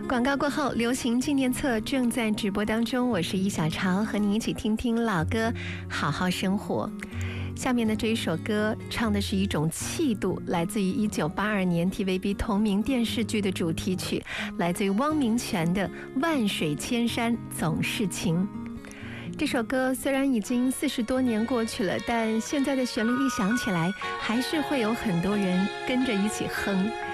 广告过后，流行纪念册正在直播当中，我是易小潮，和你一起听听老歌，好好生活。下面的这一首歌唱的是一种气度，来自于1982年 TVB 同名电视剧的主题曲，来自于汪明荃的《万水千山总是情》。这首歌虽然已经40多年过去了，但现在的旋律一响起来，还是会有很多人跟着一起哼。